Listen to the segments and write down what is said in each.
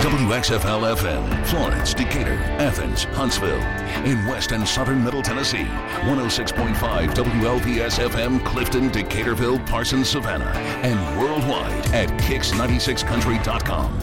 WXFL-FM, Florence, Decatur, Athens, Huntsville. In West and Southern Middle Tennessee, 106.5 WLPS-FM, Clifton, Decaturville, Parsons, Savannah. And worldwide at Kicks96country.com.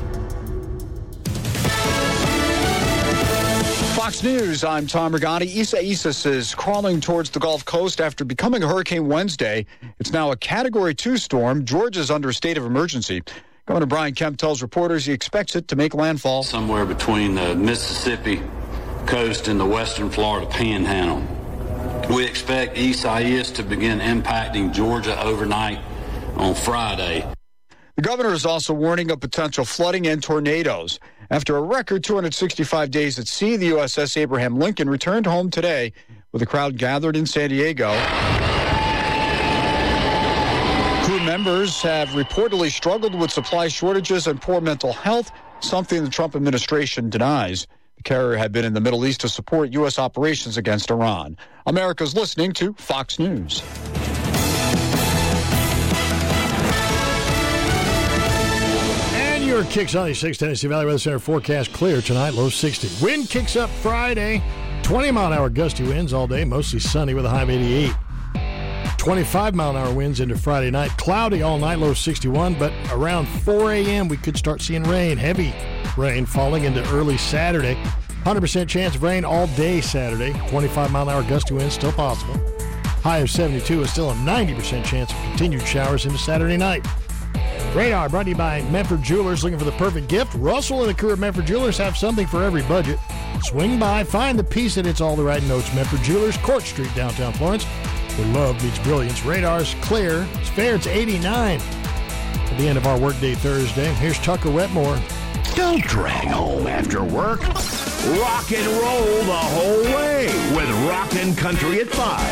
Fox News, I'm Tom Rigotti. Isaias is crawling towards the Gulf Coast after becoming a hurricane Wednesday. It's now a Category 2 storm. Georgia's under a state of emergency. Governor Brian Kemp tells reporters he expects it to make landfall somewhere between the Mississippi coast and the western Florida panhandle. We expect Isaias to begin impacting Georgia overnight on Friday. The governor is also warning of potential flooding and tornadoes. After a record 265 days at sea, the USS Abraham Lincoln returned home today with a crowd gathered in San Diego. Crew members have reportedly struggled with supply shortages and poor mental health, something the Trump administration denies. The carrier had been in the Middle East to support U.S. operations against Iran. America's listening to Fox News. And your Kicks 96 Tennessee Valley Weather Center forecast clear tonight, low 60. Wind kicks up Friday, 20-mile-an-hour gusty winds all day, mostly sunny with a high of 88. 25-mile-an-hour winds into Friday night. Cloudy all night, low 61, but around 4 a.m. we could start seeing rain, heavy rain falling into early Saturday. 100% chance of rain all day Saturday. 25-mile-an-hour gusty winds still possible. High of 72 is still a 90% chance of continued showers into Saturday night. Radar brought to you by Medford Jewelers. Looking for the perfect gift? Russell and the crew at Medford Jewelers have something for every budget. Swing by, find the piece that hits all the right notes. Medford Jewelers, Court Street, downtown Florence. Where love meets brilliance. Radar's clear. It's fair. It's 89 at the end of our workday Thursday. Here's Tucker Wetmore. Don't drag home after work. Rock and roll the whole way with Rockin' Country at 5